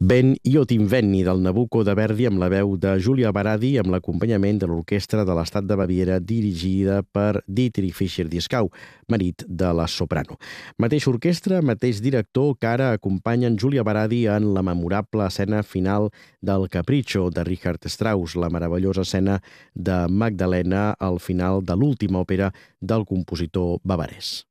Ben io t'invenni del Nabucco de Verdi amb la veu de Giulia Baradi amb l'acompanyament de l'Orquestra de l'Estat de Baviera dirigida per Dietrich Fischer-Dieskau, marit de la soprano. Mateixa orquestra, mateix director que ara acompanyen Giulia Baradi en la memorable escena final del Capriccio de Richard Strauss, la meravellosa escena de Magdalena al final de l'última òpera del compositor bavarès.